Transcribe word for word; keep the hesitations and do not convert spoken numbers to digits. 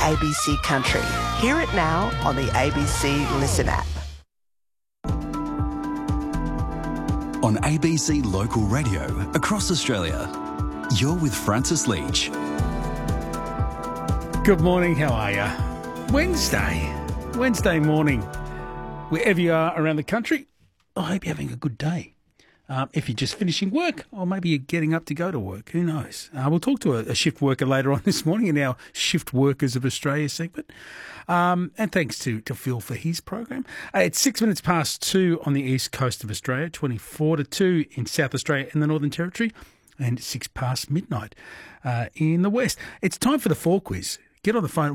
A B C Country. Hear it now on the A B C Listen app. On A B C Local Radio across Australia, you're with Francis Leach. Good morning, how are you? Wednesday, Wednesday morning, wherever you are around the country, I hope you're having a good day. Um, if you're just finishing work, or maybe you're getting up to go to work, who knows? Uh, we'll talk to a, a shift worker later on this morning in our Shift Workers of Australia segment. Um, and thanks to, to Phil for his program. Uh, it's six minutes past two on the east coast of Australia, twenty-four to two in South Australia and the Northern Territory, and six past midnight uh, in the west. It's time for the Fall Quiz. Get on the phone.